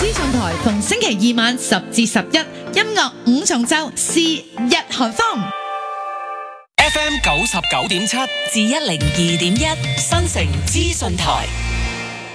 資訊台逢星期二晚10至11，音樂五重奏，是日韓風。 FM 99.7至102.1，新城資訊台。